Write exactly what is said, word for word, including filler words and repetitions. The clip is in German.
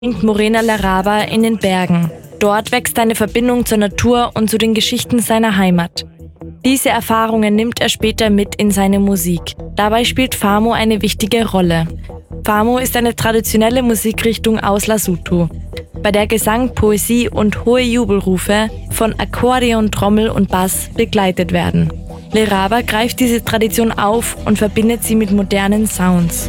singt Morena Larraba in den Bergen. Dort wächst eine Verbindung zur Natur und zu den Geschichten seiner Heimat. Diese Erfahrungen nimmt er später mit in seine Musik. Dabei spielt Famo eine wichtige Rolle. Famo ist eine traditionelle Musikrichtung aus Lesotho, bei der Gesang, Poesie und hohe Jubelrufe von Akkordeon, Trommel und Bass begleitet werden. Larraba greift diese Tradition auf und verbindet sie mit modernen Sounds.